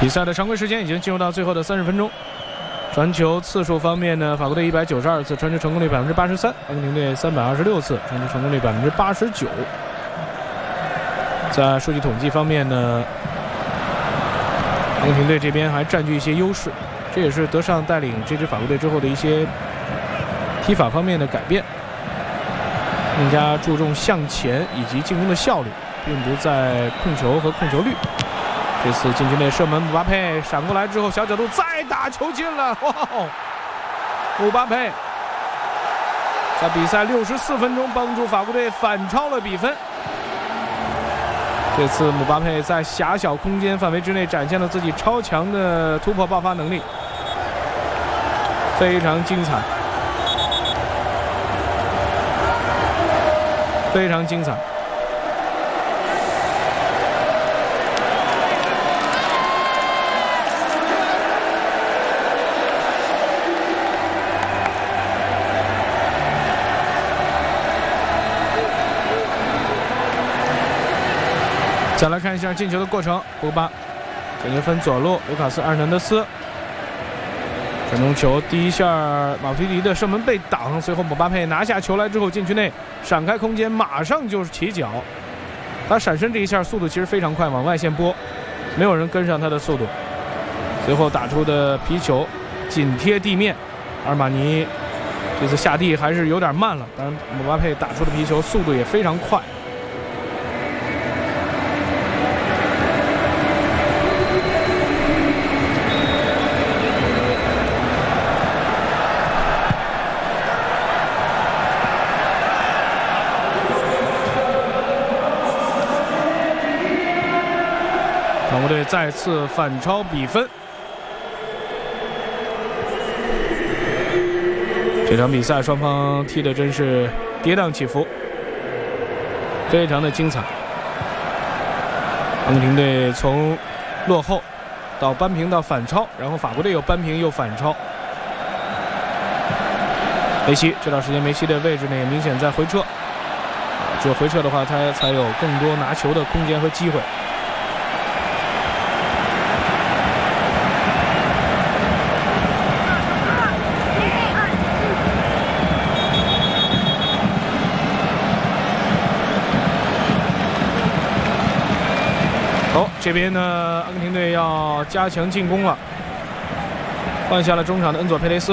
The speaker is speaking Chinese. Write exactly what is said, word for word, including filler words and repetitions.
比赛的常规时间已经进入到最后的三十分钟。传球次数方面呢，法国队一百九十二次，传球成功率百分之八十三；阿根廷队三百二十六次，传球成功率百分之八十九。在数据统计方面呢，阿根廷队这边还占据一些优势，这也是德尚带领这支法国队之后的一些踢法方面的改变，更加注重向前以及进攻的效率，并不在控球和控球率。这次禁区内射门，姆巴佩闪过来之后，小角度再打球进了！哇，姆巴佩在比赛六十四分钟帮助法国队反超了比分。这次姆巴佩在狭小空间范围之内展现了自己超强的突破爆发能力，非常精彩，非常精彩。再来看一下进球的过程，博巴转球分左路，卢卡斯·阿尔南德斯传中球，第一下马图迪的射门被挡，随后姆巴佩拿下球来之后，禁区内闪开空间，马上就是起脚。他闪身这一下速度其实非常快，往外线拨，没有人跟上他的速度。随后打出的皮球紧贴地面，阿尔马尼这次下地还是有点慢了，当然姆巴佩打出的皮球速度也非常快。法国队再次反超比分。这场比赛双方踢得真是跌宕起伏，非常的精彩。阿根廷队从落后到扳平到反超，然后法国队又扳平又反超。梅西这段时间梅西的位置呢也明显在回撤，只有回撤的话他才有更多拿球的空间和机会。这边呢，阿根廷队要加强进攻了，换下了中场的恩佐佩雷斯。